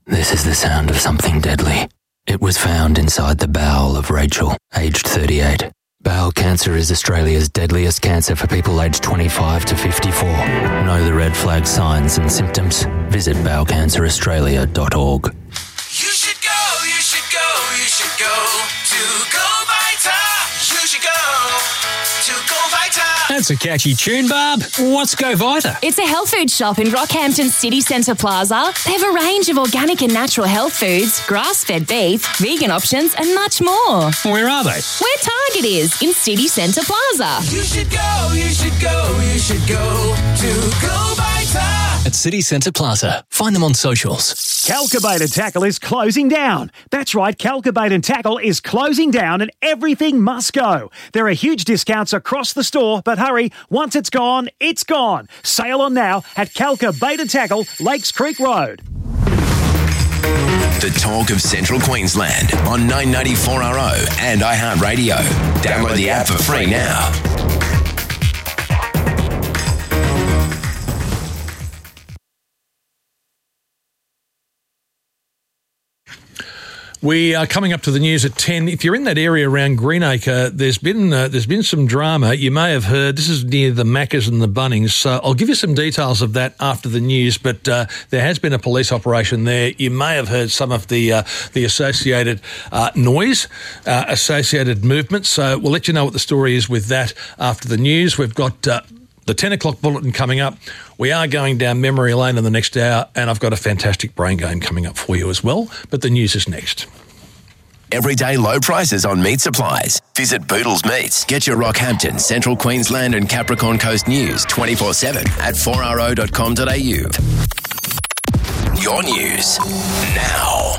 This is the sound of something deadly. It was found inside the bowel of Rachel, aged 38. Bowel cancer is Australia's deadliest cancer for people aged 25 to 54. Know the red flag signs and symptoms? Visit bowelcanceraustralia.org. You should go, you should go, you should go to Go Vita. You should go to Go Vita. That's a catchy tune, Barb. What's Go Vita? It's a health food shop in Rockhampton City Centre Plaza. They have a range of organic and natural health foods, grass-fed beef, vegan options and much more. Where are they? Where Target is, in City Centre Plaza. You should go, you should go, you should go to Go Vita. At City Centre Plaza. Find them on socials. Calcabait and Tackle is closing down. That's right, Calcabait and Tackle is closing down and everything must go. There are huge discounts across the store, but hurry, once it's gone, it's gone. Sail on now at Calcabait and Tackle, Lakes Creek Road. The talk of Central Queensland on 994RO and iHeartRadio. Download the app for free now. We are coming up to the news at 10. If you're in that area around Greenacre, there's been some drama. You may have heard, this is near the Maccas and the Bunnings, so I'll give you some details of that after the news, but there has been a police operation there. You may have heard some of the associated noise, associated movements, so we'll let you know what the story is with that after the news. We've got the 10 o'clock bulletin coming up. We are going down memory lane in the next hour, and I've got a fantastic brain game coming up for you as well, but the news is next. Everyday low prices on meat supplies. Visit Boodles Meats. Get your Rockhampton, Central Queensland and Capricorn Coast news 24/7 at 4ro.com.au. Your news now.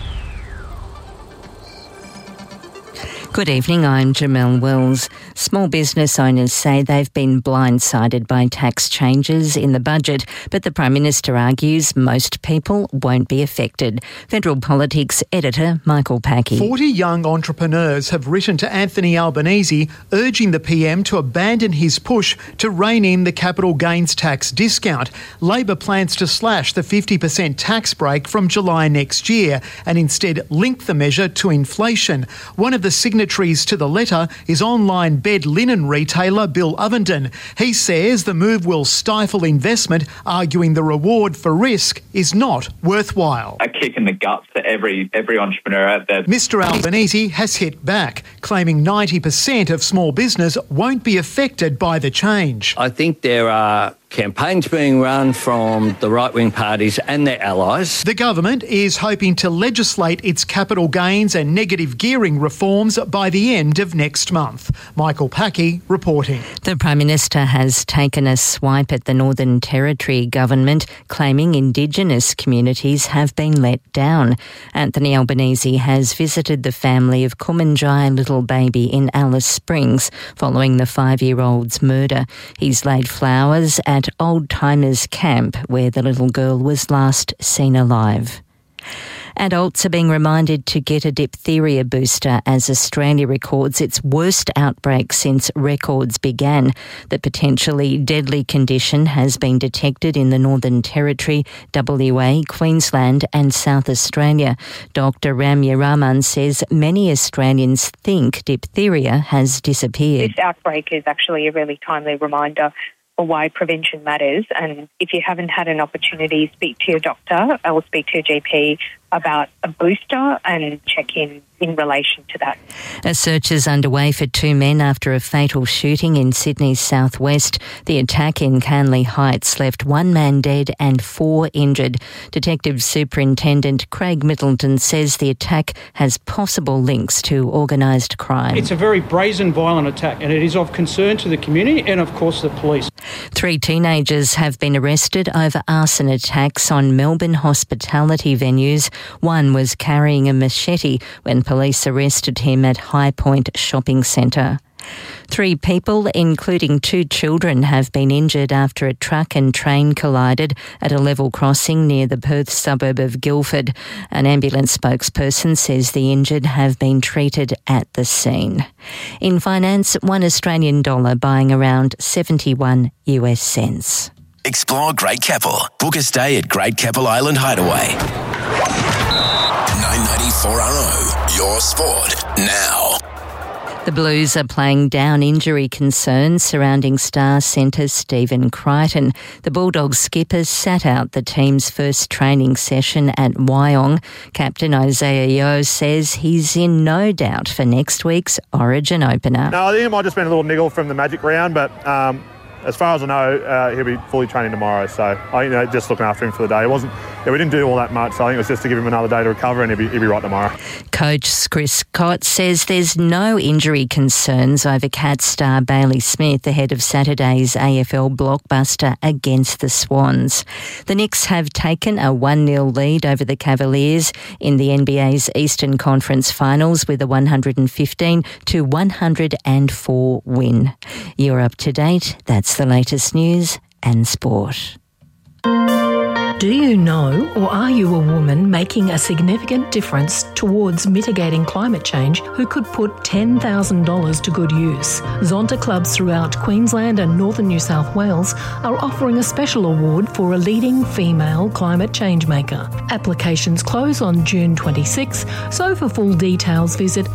Good evening, I'm Jamelle Wells. Small business owners say they've been blindsided by tax changes in the budget, but the Prime Minister argues most people won't be affected. Federal Politics editor Michael Packey. 40 young entrepreneurs have written to Anthony Albanese urging the PM to abandon his push to rein in the capital gains tax discount. Labor plans to slash the 50% tax break from July next year and instead link the measure to inflation. One of the signatories to the letter is online bed linen retailer Bill Ovenden. He says the move will stifle investment, arguing the reward for risk is not worthwhile. A kick in the guts for every entrepreneur out there. Mr Albanese has hit back, claiming 90% of small business won't be affected by the change. I think there are campaigns being run from the right-wing parties and their allies. The government is hoping to legislate its capital gains and negative gearing reforms by the end of next month. Michael Packey reporting. The Prime Minister has taken a swipe at the Northern Territory government, claiming Indigenous communities have been let down. Anthony Albanese has visited the family of Kumanjai little baby in Alice Springs following the 5-year-old's murder. He's laid flowers at Old Timers Camp, where the little girl was last seen alive. Adults are being reminded to get a diphtheria booster as Australia records its worst outbreak since records began. The potentially deadly condition has been detected in the Northern Territory, WA, Queensland and South Australia. Dr Ramya Raman says many Australians think diphtheria has disappeared. This outbreak is actually a really timely reminder of why prevention matters, and if you haven't had an opportunity, speak to your doctor or speak to your GP about a booster and check in relation to that. A search is underway for 2 men after a fatal shooting in Sydney's southwest. The attack in Canley Heights left 1 man dead and 4 injured. Detective Superintendent Craig Middleton says the attack has possible links to organised crime. It's a very brazen, violent attack, and it is of concern to the community and, of course, the police. 3 teenagers have been arrested over arson attacks on Melbourne hospitality venues. One was carrying a machete when police arrested him at High Point Shopping Centre. 3 people, including 2 children, have been injured after a truck and train collided at a level crossing near the Perth suburb of Guildford. An ambulance spokesperson says the injured have been treated at the scene. In finance, $1 Australian dollar buying around 71 US cents. Explore Great Keppel. Book a stay at Great Keppel Island Hideaway. 994RO, your sport now. The Blues are playing down injury concerns surrounding star centre Stephen Crichton. The Bulldogs skipper sat out the team's first training session at Wyong. Captain Isaiah Yeo says he's in no doubt for next week's Origin opener. No, I think it might just been a little niggle from the Magic round, but as far as I know, he'll be fully training tomorrow. So I think just looking after him for the day. We didn't do all that much, so I think it was just to give him another day to recover, and he'll be right tomorrow. Coach Chris Scott says there's no injury concerns over Cats star Bailey Smith ahead of Saturday's AFL blockbuster against the Swans. The Knicks have taken a 1-0 lead over the Cavaliers in the NBA's Eastern Conference Finals with a 115-104 win. You're up to date. That's the latest news and sport. Do you know, or are you a woman making a significant difference towards mitigating climate change who could put $10,000 to good use? Zonta clubs throughout Queensland and northern New South Wales are offering a special award for a leading female climate change maker. Applications close on June 26, so for full details visit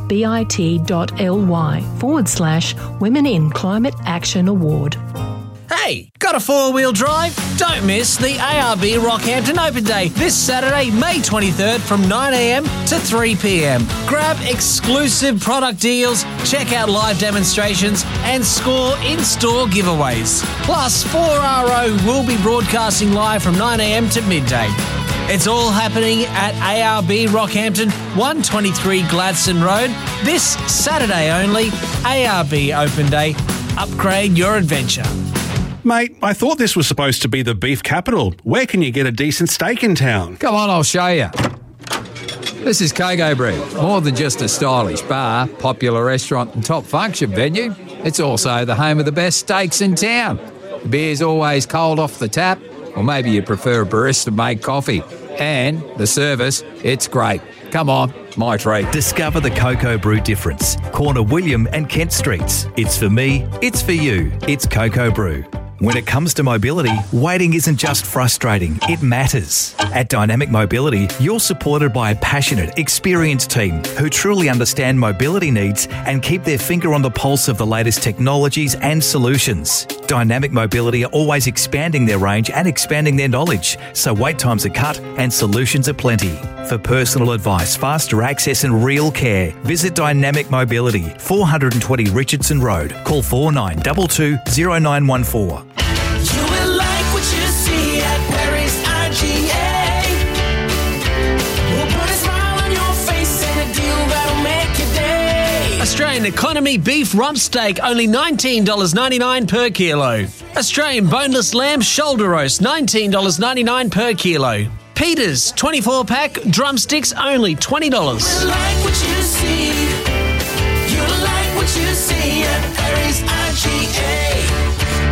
bit.ly/Women in Climate Action Award. Hey, got a four-wheel drive? Don't miss the ARB Rockhampton Open Day this Saturday, May 23rd from 9am to 3pm. Grab exclusive product deals, check out live demonstrations and score in-store giveaways. Plus, 4RO will be broadcasting live from 9am to midday. It's all happening at ARB Rockhampton, 123 Gladstone Road. This Saturday only, ARB Open Day. Upgrade your adventure. Mate, I thought this was supposed to be the beef capital. Where can you get a decent steak in town? Come on, I'll show you. This is Coco Brew. More than just a stylish bar, popular restaurant and top function venue, it's also the home of the best steaks in town. The beer's always cold off the tap, or maybe you prefer a barista-made coffee. And the service, it's great. Come on, my treat. Discover the Coco Brew difference. Corner William and Kent Streets. It's for me, it's for you. It's Coco Brew. When it comes to mobility, waiting isn't just frustrating, it matters. At Dynamic Mobility, you're supported by a passionate, experienced team who truly understand mobility needs and keep their finger on the pulse of the latest technologies and solutions. Dynamic Mobility are always expanding their range and expanding their knowledge, so wait times are cut and solutions are plenty. For personal advice, faster access and real care, visit Dynamic Mobility, 420 Richardson Road. Call 4922 0914. You will like what you see at Perry's IGA. We'll put a smile on your face and a deal that'll make your day. Australian Economy Beef Rump Steak, only $19.99 per kilo. Australian Boneless Lamb Shoulder Roast, $19.99 per kilo. Peters 24-pack drumsticks, only $20. You like what you see. You like what you see at Perry's IGA.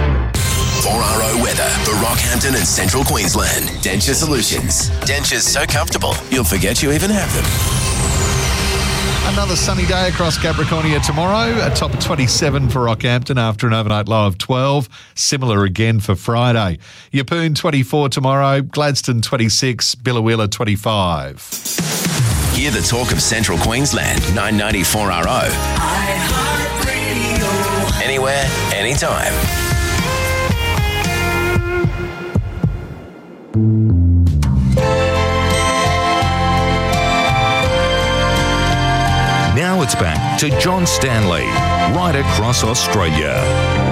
4RO weather for Rockhampton and Central Queensland. Denture Solutions. Dentures so comfortable, you'll forget you even have them. Another sunny day across Capricornia tomorrow. A top of 27 for Rockhampton after an overnight low of 12. Similar again for Friday. Yeppoon 24 tomorrow. Gladstone 26. Billawheeler 25. Hear the talk of Central Queensland. 994RO. Anywhere, anytime. Now it's back to John Stanley, right across Australia.